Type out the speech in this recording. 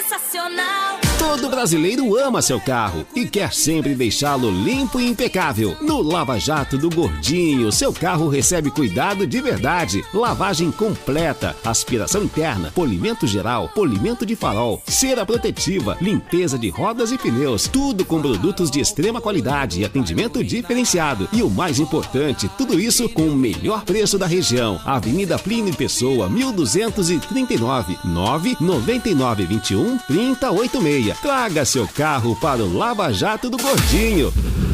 sensacional. Todo brasileiro ama seu carro e quer sempre deixá-lo limpo e impecável. No Lava Jato do Gordinho, seu carro recebe cuidado de verdade. Lavagem completa, aspiração interna, polimento geral, polimento de farol, cera protetiva, limpeza de rodas e pneus. Tudo com produtos de extrema qualidade e atendimento diferenciado. E o mais importante, tudo isso com o melhor preço da região. Avenida Plínio Pessoa, 1239, 99921 3086. Traga seu carro para o Lava Jato do Gordinho.